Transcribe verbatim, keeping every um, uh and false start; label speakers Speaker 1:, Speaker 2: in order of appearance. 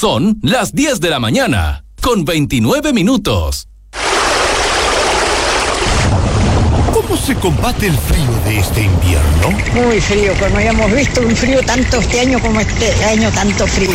Speaker 1: Son las diez de la mañana, con veintinueve minutos.
Speaker 2: ¿Cómo se combate el frío de este invierno?
Speaker 3: Muy frío, como habíamos visto un frío tanto este año como este año tanto frío.